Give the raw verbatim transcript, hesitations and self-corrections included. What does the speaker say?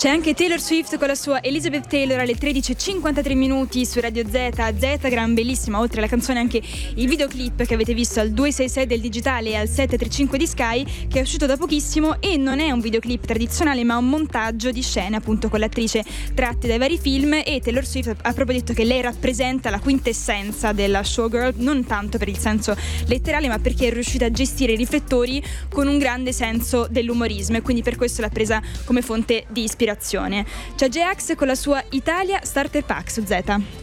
C'è anche Taylor Swift con la sua Elizabeth Taylor alle tredici e cinquantatré minuti su Radio Z. Z-Gram, bellissima, oltre alla canzone anche il videoclip che avete visto al due sei sei del digitale e al sette tre cinque di Sky, che è uscito da pochissimo, e non è un videoclip tradizionale ma un montaggio di scene appunto con l'attrice tratte dai vari film. E Taylor Swift ha proprio detto che lei rappresenta la quintessenza della showgirl, non tanto per il senso letterale ma perché è riuscita a gestire i riflettori con un grande senso dell'umorismo, e quindi per questo l'ha presa come fonte di ispirazione. C'è J-Ax con la sua Italia Starter Pack su Z.